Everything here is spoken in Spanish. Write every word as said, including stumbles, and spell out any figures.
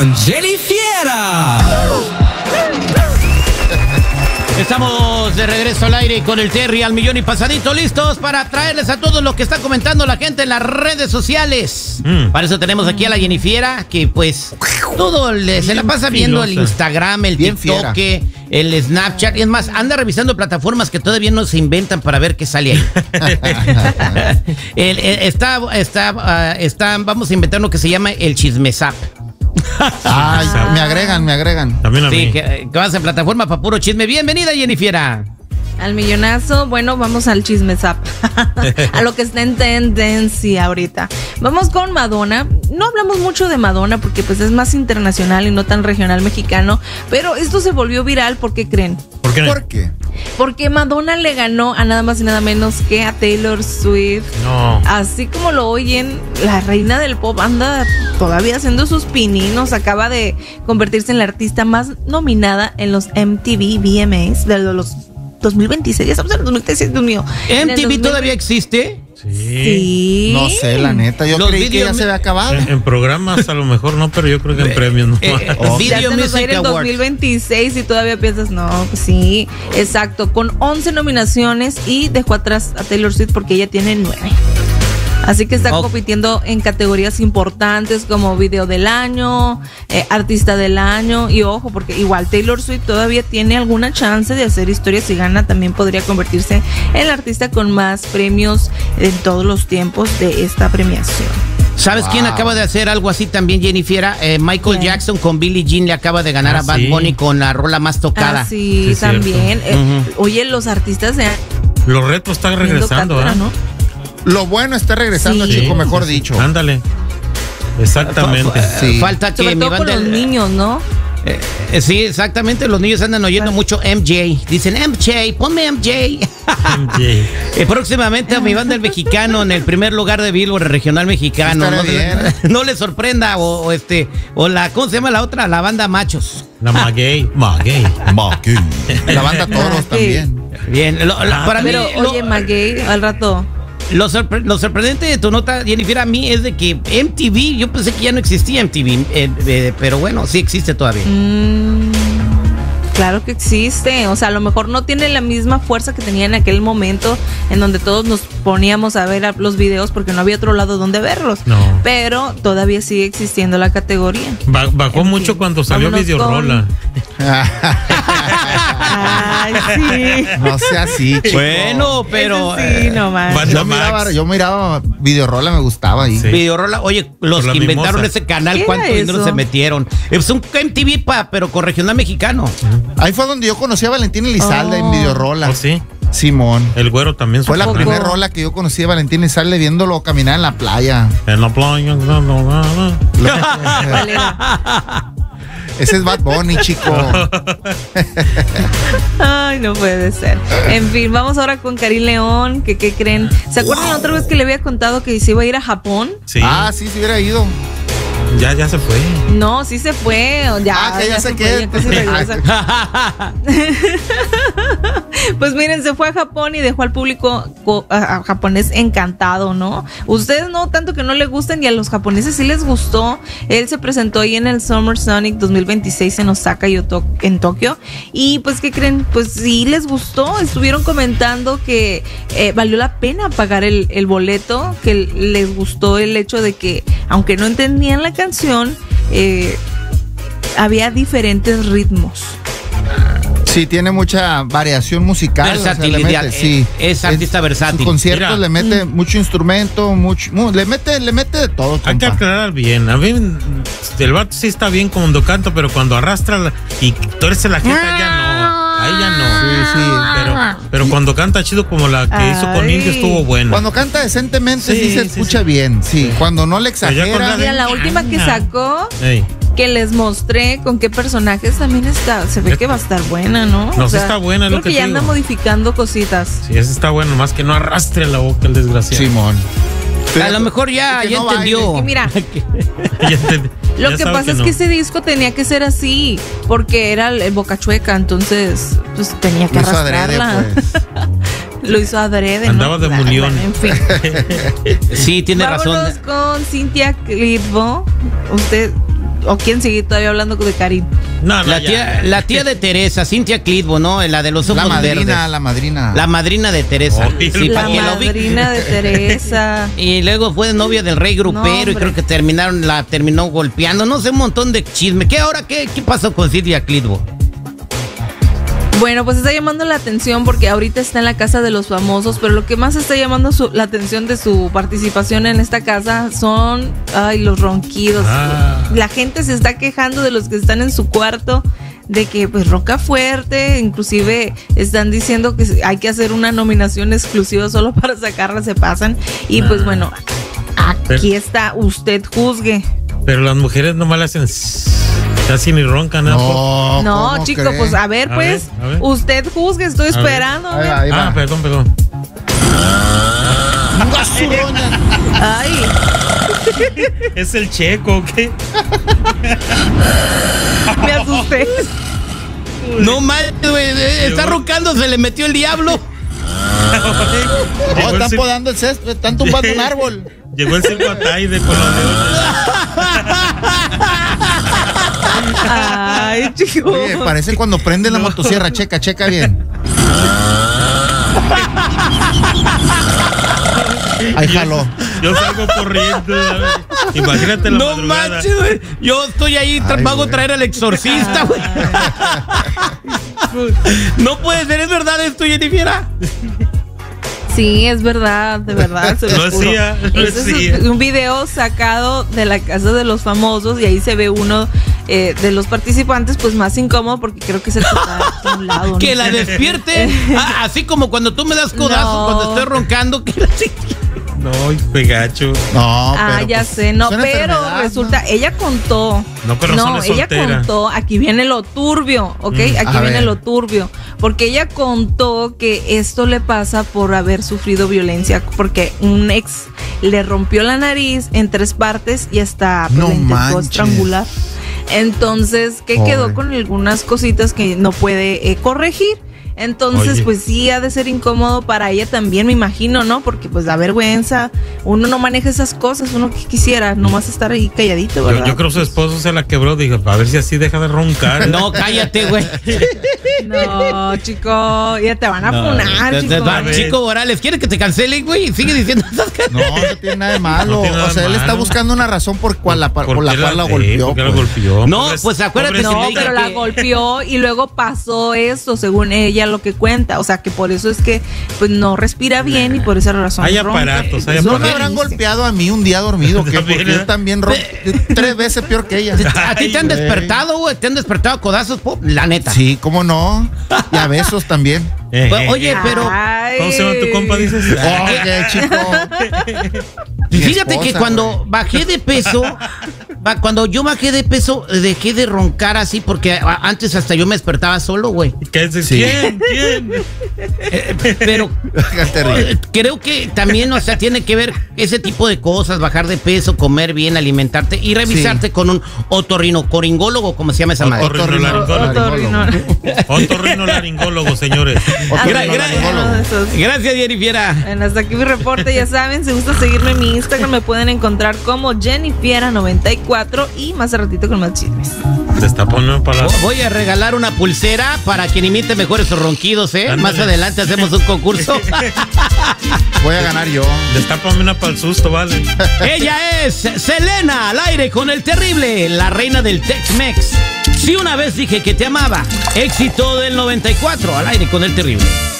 con Jenny Fiera. Estamos de regreso al aire con el Terry al millón y pasadito, listos para traerles a todos lo que está comentando la gente en las redes sociales. Mm. Para eso tenemos aquí a la Jenny Fiera, que pues todo le, se la pasa viendo el Instagram, el Bien TikTok, fiera. el Snapchat, y es más, anda revisando plataformas que todavía no se inventan para ver qué sale ahí. el, el, está, está, uh, está, vamos a inventar lo que se llama el chismezap. Ay, me agregan, me agregan. También a mí. Sí, que, que vas en plataforma para puro chisme. Bienvenida, Jenny Fiera. Al millonazo, bueno, vamos al chismezap. A lo que está en tendencia ahorita. Vamos con Madonna. No hablamos mucho de Madonna porque pues es más internacional y no tan regional mexicano, pero esto se volvió viral, ¿por qué creen? ¿Por qué? ¿Por qué? Porque Madonna le ganó a nada más y nada menos que a Taylor Swift. No. Así como lo oyen, la reina del pop anda todavía haciendo sus pininos. Acaba de convertirse en la artista más nominada en los M T V V M As de los dos mil veintiséis. Ya estamos en el dos mil veintiséis, Dios mío. ¿M T V todavía existe? Sí. sí. No sé, la neta. Yo Los creí que ya se había acabado. En, en programas a lo mejor no, pero yo creo que en premios no. Eh, eh, oh. Ya se nos va a ir en dos mil veintiséis y todavía piensas, no, pues sí, exacto. Con once nominaciones y dejó atrás a Taylor Swift porque ella tiene nueve. Así que está oh. compitiendo en categorías importantes como video del año, eh, artista del año. Y ojo, porque igual Taylor Swift todavía tiene alguna chance de hacer historia. Si gana, también podría convertirse en la artista con más premios en todos los tiempos de esta premiación. ¿Sabes wow. quién acaba de hacer algo así también, Jenny Fiera? Eh, Michael yeah. Jackson con Billie Jean le acaba de ganar ah, a Bad Bunny sí. con la rola más tocada. Ah, sí, sí también. Eh, uh-huh. Oye, los artistas se han... Los retos están regresando, ¿verdad? ¿No? Lo bueno está regresando, sí, chico, mejor sí, dicho. Ándale. Exactamente. Sí. Falta que sobre todo mi banda con los niños, ¿no? Eh, eh, sí, exactamente. Los niños andan oyendo ah. mucho M J. Dicen M J, ponme M J. M J. eh, próximamente a mi banda el mexicano en el primer lugar de Billboard regional mexicano. No, no le sorprenda o, o este o la ¿cómo se llama la otra? La banda Machos. La Maguey. Maguey. Maguey. La banda Toros también. Bien. Lo, lo, para Pero mí, oye, lo, Maguey, al rato. Lo, sorpre- lo sorprendente de tu nota, Jennifer, a mí es de que M T V, yo pensé que ya no existía M T V, eh, eh, pero bueno, sí existe todavía. Mm, claro que existe, o sea, a lo mejor no tiene la misma fuerza que tenía en aquel momento en donde todos nos poníamos a ver los videos porque no había otro lado donde verlos, no. pero todavía sigue existiendo la categoría. Ba- bajó mucho cuando salió Videorola. Con... Ay, sí. No sea así, chico. Bueno, pero sí, no más. Yo miraba, yo miraba Videorola, me gustaba ahí. Sí. Videorola, oye, los que inventaron ese canal, ¿cuánto dinero se metieron? Es un M T V, pa, pero con regional mexicano. Ahí fue donde yo conocí a Valentín Elizalde oh. en Videorola. ¿Oh, sí? Simón. El güero también. Fue la primera rola que yo conocí a Valentín Elizalde viéndolo caminar en la playa. En la playa. No, no, no, no. Ese es Bad Bunny, chico. Ay, no puede ser. En fin, vamos ahora con Karim León. Que, ¿Qué creen? ¿Se acuerdan wow. la otra vez que le había contado que se iba a ir a Japón? Sí. Ah, sí, se hubiera ido. Ya, ya se fue. No, sí se fue. Ya, ah, que ya, ya se, se queda. Pues miren, se fue a Japón y dejó al público a japonés encantado, ¿no? Ustedes no, tanto que no le gustan y a los japoneses sí les gustó. Él se presentó ahí en el Summer Sonic dos mil veintiséis en Osaka y Oto- en Tokio. Y pues, ¿qué creen? Pues sí les gustó. Estuvieron comentando que eh, valió la pena pagar el, el boleto, que les gustó el hecho de que, aunque no entendían la canción, eh, había diferentes ritmos. Sí, tiene mucha variación musical. Versatilidad. O sea, mete, sí, es artista es, versátil. En conciertos Mira, le mete mm. mucho instrumento, mucho, mu- le mete, le mete de todo. Hay compa. que aclarar bien. A mí el vato sí está bien cuando canta, pero cuando arrastra la, y tuerce la jeta ya no. Ahí ya no. Sí, sí. Pero, pero cuando canta chido como la que Ay. hizo con Indio estuvo buena. Cuando canta decentemente sí, sí se sí, escucha sí. bien. Sí. sí. Cuando no le exagera. Mira, la última que sacó. Ey. Que les mostré con qué personajes también está, se ve que va a estar buena, ¿no? No, o sea, sí está buena, creo lo que, que ya anda modificando cositas. Sí, esa está buena, más que no arrastre la boca el desgraciado. Simón. A lo mejor ya, ya no entendió. Que mira, ya ent- lo ya que pasa que es no. que ese disco tenía que ser así, porque era el, el Boca Chueca, entonces pues tenía que lo hizo arrastrarla. Adrede, pues. Lo hizo adrede, andaba ¿no? de mulión. Bueno, en fin. Sí, tiene Vámonos razón. con Cintia Clitbo. Usted ¿O quién sigue todavía hablando de Karim? No, no, La ya. tía, la tía de Teresa, Cintia Clitbo, ¿no? La de los ojos La madrina, verdes. la madrina. La madrina de Teresa. Oh, Sí, La para que lo vi- madrina de Teresa. Y luego fue novia del rey grupero No, y hombre. creo que terminaron, la terminó golpeando. No sé, un montón de chisme. ¿Qué ahora? ¿Qué, qué pasó con Cintia Clitbo? Bueno, pues está llamando la atención porque ahorita está en la casa de los famosos, pero lo que más está llamando su- la atención de su participación en esta casa son, ay, los ronquidos. Ah. La gente se está quejando de los que están en su cuarto, de que pues ronca fuerte, inclusive están diciendo que hay que hacer una nominación exclusiva solo para sacarla, se pasan. Y pues Ah. bueno, aquí está, usted juzgue. Pero las mujeres nomás le hacen sss, casi ni roncan, ¿no? No, No, ¿cómo chico, cree? pues a ver, A pues, ver, a ver. usted juzgue, estoy ver. esperando. a Ahí ver. va, ahí va. Ah, perdón, perdón. Un gasurón. Ay, Es el checo, ¿ok? me asusté. No mal, güey. eh, Está roncando, se le metió el diablo. Oh, Llegó el están cir- podando el césped, están tumbando un árbol. Llegó el circo Ataide con los leones. Ay, chico. Oye, parece cuando prende la motosierra. Checa, checa bien. Ahí jaló. Yo salgo corriendo. Imagínate la No madrugada. manches, güey. Yo estoy ahí, tra- Ay, vago a güey. traer al exorcista, güey. No puede ser, ¿es verdad esto, Jennifer? Sí, es verdad, de verdad. Se Lo los juro. hacía, lo Ese hacía. es un video sacado de la casa de los famosos y ahí se ve uno eh, de los participantes pues más incómodo porque creo que es el que está a un lado. ¿no? Que la despierte. Ah, así como cuando tú me das codazos No. cuando estoy roncando. Que la... No, pegacho. No, Ah, pero, ya pues, sé, no, es una pero enfermedad, resulta, ¿no? ella contó. No, pero no, solo es ella soltera. contó, aquí viene lo turbio, ¿ok? Mm, Aquí a viene ver. lo turbio. Porque ella contó que esto le pasa por haber sufrido violencia, porque un ex le rompió la nariz en tres partes y hasta pues, No la intentó manches. estrangular. Entonces, que Pobre. quedó con algunas cositas que no puede eh, corregir. Entonces, Oye. pues sí, ha de ser incómodo para ella también, me imagino, ¿no? Porque pues da vergüenza, uno no maneja esas cosas, uno que quisiera nomás estar ahí calladito, ¿verdad? Yo, yo creo que su esposo se la quebró. Dijo, a ver si así deja de roncar. No, cállate, güey. No, chico, ya te van a No, funar, te- te- chico. va, Chico Morales, ¿quieres que te cancelen, güey? Y sigue diciendo esas cosas. No, no tiene nada de malo. No tiene nada o sea, de él está malo. buscando una razón por, cual la, por, ¿Por la qué cual la eh, golpeó. ¿por qué la pues. golpeó? No, Pobres- pues acuérdate que No, pobrecita. pero la que- golpeó y luego pasó esto, según ella lo que cuenta. O sea, que por eso es que pues no respira bien y por esa razón Hay ronca. aparatos, hay Eso No es lo me que habrán dice. golpeado a mí un día dormido, ¿qué? También, Porque ¿eh? yo también ron- tres veces peor que ella. ¿A ti te han Ay, güey. despertado, güey? ¿Te han despertado a codazos? po? La neta. Sí, cómo no. Y a besos también. Eh, Pues, eh, oye, pero Ay. ¿cómo se llama tu compa? Dices. Oye, chico. Mi fíjate esposa, que cuando güey. bajé de peso, va- cuando yo bajé de peso, dejé de roncar así porque a- antes hasta yo me despertaba solo, güey. ¿Qué es? Sí. ¿Quién? ¿Quién? Eh, pero Te ríes. eh, creo que también, o sea, tiene que ver ese tipo de cosas, bajar de peso, comer bien, alimentarte y revisarte con un otorrinocoringólogo, como se llama esa madre. Otorrinolaringólogo. Otorrino- Otorrinolaringólogo, señores. Gra- gra- Uno de esos. Gracias, Jennifer. Bueno, hasta aquí mi reporte, ya saben, si gusta seguirme en mi Instagram me pueden encontrar como Jennifiera noventa y cuatro y más a ratito con más chismes. Se está poniendo para Vo- Voy a regalar una pulsera para quien imite mejor esos ronquidos, ¿eh? Ándale. Más adelante hacemos un concurso. Voy a ganar yo. Destápame una para el susto, vale. Ella es Selena, al aire con el terrible, la reina del Tex-Mex. Si una vez dije que te amaba, éxito del noventa y cuatro, al aire con el terrible.